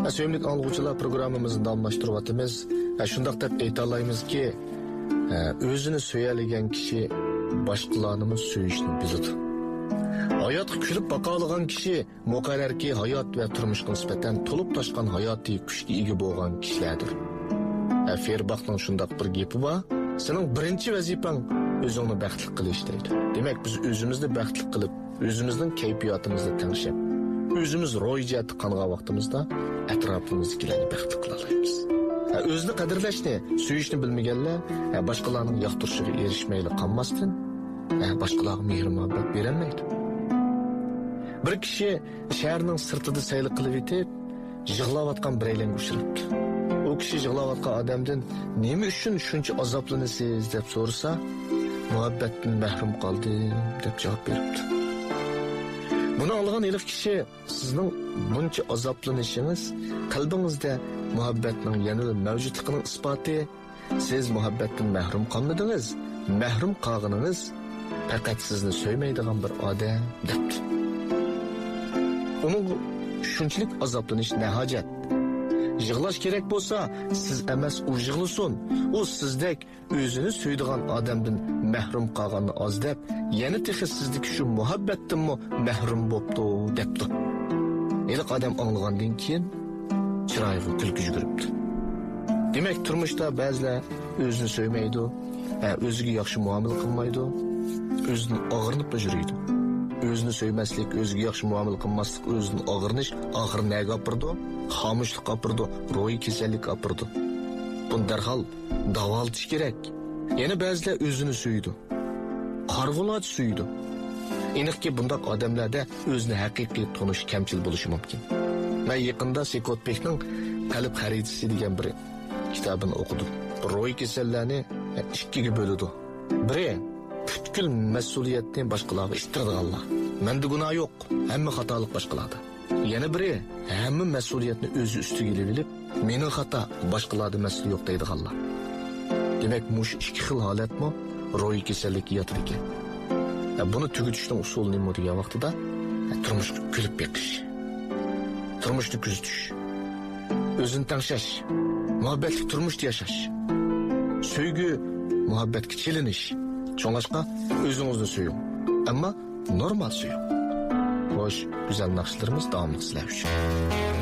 Sevimli anlıqçılar programımızı davamlaştırıvatımız. Şundaq deb ayta alayımızki, özünü söyleyen kişi başqalarını söyüşni biladi. Hayatga kulib baqalagan kishi muqarrarki hayot va turmushga nisbatan to'lib toshgan hayotiy kuchga ega bo'lgan kishilardir. Ferbaqning shundoq bir gapi bor, sening birinchi vazifang o'zingni baxtli qilish deydi. Demak, biz o'zimizni baxtli qilib, o'zimizning kayfiyatimizni tangshab, o'zimiz ro'yjatni qangan vaqtimizda atrofimizdagilarni baxtli qila olamiz. O'zni qadrlashni, suyishni bilmaganlar boshqalarning yoqtirishiga erishmayli qolmasdan, boshqalarga mehr-muhabbat berolmaydi. Bir kishi shaharning sirtida sayl qilib etib, yig'layotgan biraylarga uchrabdi. O kishi yig'layotgan odamdan nima uchun shuncha azoblanasiz deb so'rasa, muhabbatdan mahrum qoldim deb javob beribdi. Buni olgan ilk kishi sizning buncha azoblanishingiz qalbingizda muhabbatning yanada mavjudligining isboti. Siz muhabbatdan mahrum qolmadingiz, mahrum qolganingiz faqat sizni so'ymaydigan bir odam debdi. Onun shunchalik azoblanish ne hojat? Yig'lash kerak bo'lsa, siz emas u yig'lasin. U sizdek o'zini so'ydigan odamdan mahrum qolganini oz deb, yana texi sizdagi shu muhabbatdanmi mahrum bo'pti debdi. Eliq odam anglagandan keyin chiroyiga kulki yuguribdi. Demak, turmushda ba'zilar o'zini so'ymaydi, o'ziga yaxshi muomala qilmaydi, o'zini og'rinib yuriydi. Özünü söyməslik, özünə yaxşı muamele qılmaslik, özünü ağırnış, axır nəyə apırdı? Xamışlıq apırdı, ruhi kesellik apırdı. Bunu dərhal davaltış gerek. Yəni bəzilə özünü söyüdü. Qarğılaç söyüdü. İniq ki, bundaq adamlarda özünü həqiqi tonuş kəmçil buluşu mümkün. Mən yaxında Sekotbek'nin Qalb xaritasi degan bir kitabını oxudum. Ruhi kesellərini ikkiga bölüdü. Biri butkul mas'uliyatni boshqalarga istirganlar. Menda gunoh yo'q, hamma xatolik boshqalarda. Yana biri hamma mas'uliyatni o'zi ustiga olib, mening xato, boshqalarda mas'ul yo'q deydiganlar. Demak, mush ikki xil holatmi ruhiy kasallikka yotar ekan. Buni tugutishning usuli nima degan vaqtida turmushga kulib beqish, turmushni kuzatish, o'zini tangshash, muhabbatli turmushda yashash, sevgi, muhabbatga chelinish. Çoğunlaşqa özünüzü söyün. Ama normal söyün. Hoş, güzel nakşılarımız devamlı sizler üçün.